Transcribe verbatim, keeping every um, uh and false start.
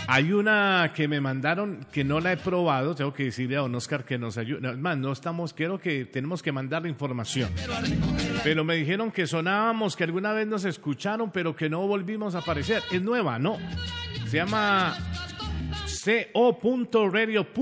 Hay una que me mandaron que no la he probado, tengo que decirle a don Oscar que nos ayude. No, es más, no estamos, quiero que tenemos que mandar información. Pero me dijeron que sonábamos, que alguna vez nos escucharon, pero que no volvimos a aparecer. Es nueva, ¿no? Se llama co punto radio.